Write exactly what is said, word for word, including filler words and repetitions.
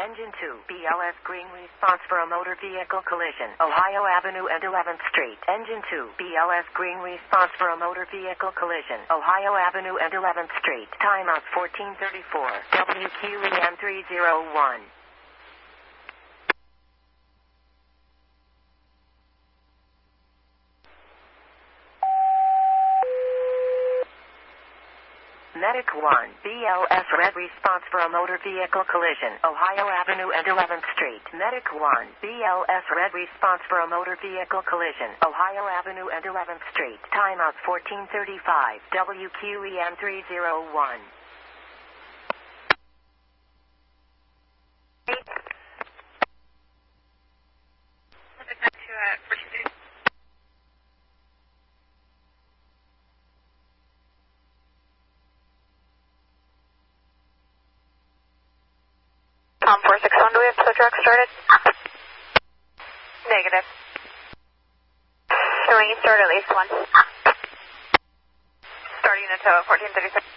Engine two, B L S green response for a motor vehicle collision. Ohio Avenue and eleventh Street. Engine two, B L S green response for a motor vehicle collision. Ohio Avenue and eleventh Street. Timeout fourteen thirty-four. W Q E M three oh one. Medic one, B L S red response for a motor vehicle collision. Ohio Avenue and eleventh Street. Medic one, B L S red response for a motor vehicle collision. Ohio Avenue and eleventh Street. Timeout fourteen thirty-five. W Q E M three oh one. Tom four six one, do we have tow truck started? Negative. So we need to start at least one. Starting a tow at fourteen thirty-six.